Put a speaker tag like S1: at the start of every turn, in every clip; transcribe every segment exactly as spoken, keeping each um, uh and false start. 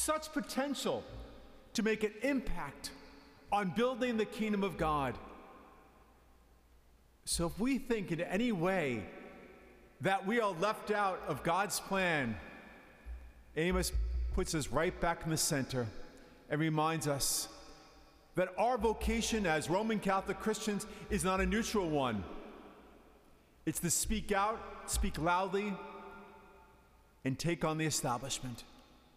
S1: such potential to make an impact on building the kingdom of God. So if we think in any way that we are left out of God's plan, Amos puts us right back in the center and reminds us that our vocation as Roman Catholic Christians is not a neutral one. It's to speak out, speak loudly, and take on the establishment.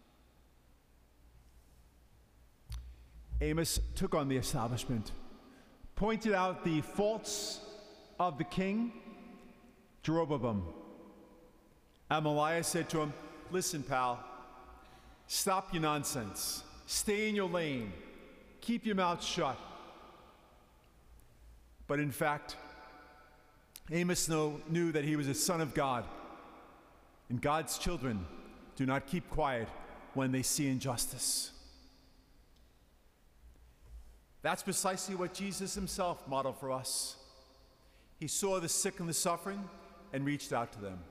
S1: Amos took on the establishment, pointed out the faults of the king, Jeroboam. Amaliah said to him, listen, pal, stop your nonsense. Stay in your lane. Keep your mouth shut. But in fact, Amos know, knew that he was a son of God, and God's children do not keep quiet when they see injustice. That's precisely what Jesus himself modeled for us. He saw the sick and the suffering and reached out to them.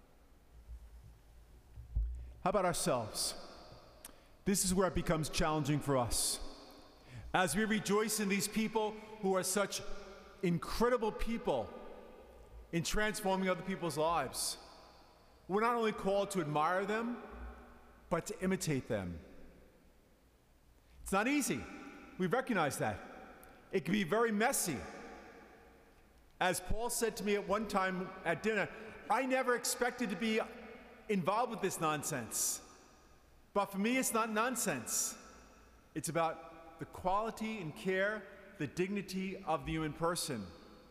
S1: How about ourselves? This is where it becomes challenging for us. As we rejoice in these people who are such incredible people in transforming other people's lives, we're not only called to admire them, but to imitate them. It's not easy. We recognize that. It can be very messy. As Paul said to me at one time at dinner, I never expected to be involved with this nonsense. But for me, it's not nonsense. It's about the quality and care, the dignity of the human person.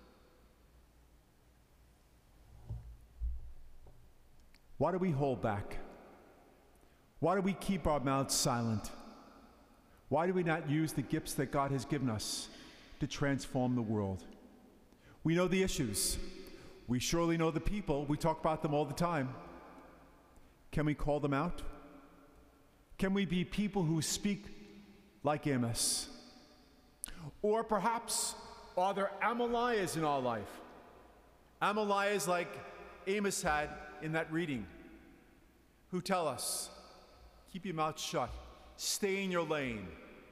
S1: Why do we hold back? Why do we keep our mouths silent? Why do we not use the gifts that God has given us to transform the world? We know the issues. We surely know the people. We talk about them all the time. Can we call them out? Can we be people who speak like Amos? Or perhaps, are there Amaliahs in our life? Amaliahs like Amos had in that reading, who tell us, keep your mouth shut, stay in your lane.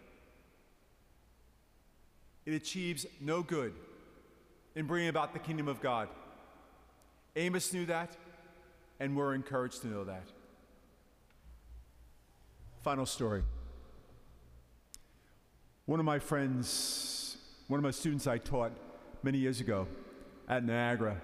S1: It achieves no good in bringing about the kingdom of God. Amos knew that, and we're encouraged to know that. Final story. One of my friends, one of my students I taught many years ago at Niagara,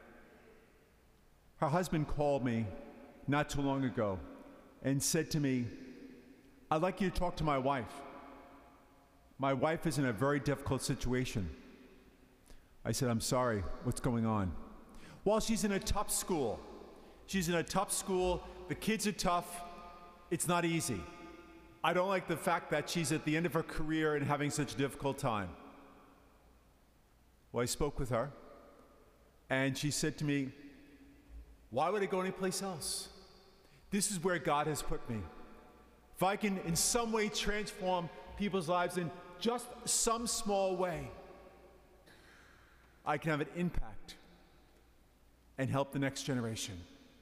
S1: her husband called me not too long ago and said to me, I'd like you to talk to my wife. My wife is in a very difficult situation. I said, I'm sorry, what's going on? Well, she's in a tough school. She's in a tough school, the kids are tough, it's not easy. I don't like the fact that she's at the end of her career and having such a difficult time. Well, I spoke with her, and she said to me, why would I go anyplace else? This is where God has put me. If I can in some way transform people's lives in just some small way, I can have an impact and help the next generation.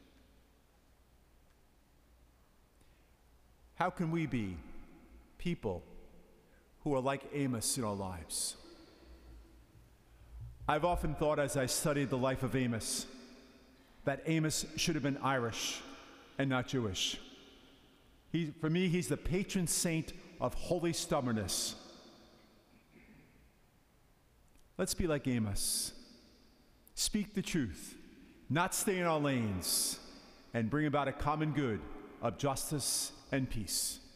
S1: How can we be people who are like Amos in our lives? I've often thought as I studied the life of Amos that Amos should have been Irish and not Jewish. He, for me, he's the patron saint of holy stubbornness. Let's be like Amos. Speak the truth, not stay in our lanes, and bring about a common good of justice and peace.